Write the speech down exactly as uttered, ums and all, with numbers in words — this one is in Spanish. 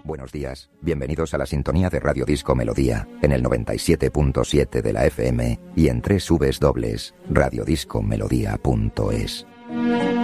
Buenos días, bienvenidos a la sintonía de Radio Disco Melodía, en el noventa y siete punto siete de la F M y en doble u doble u doble u punto radio disco melodía punto es.